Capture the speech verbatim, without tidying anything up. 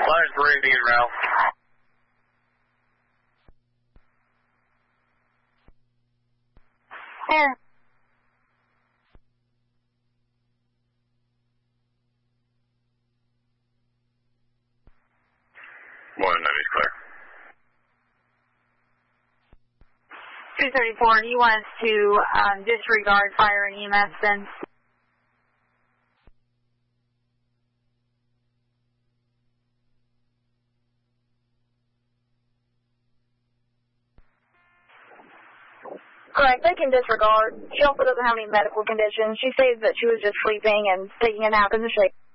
Line three, need Ralph. Here. One, Navy's clear. two thirty-four, do you want us to um, disregard fire and E M S then? Correct, they can disregard. She also doesn't have any medical conditions. She says that she was just sleeping and taking a nap in the shade.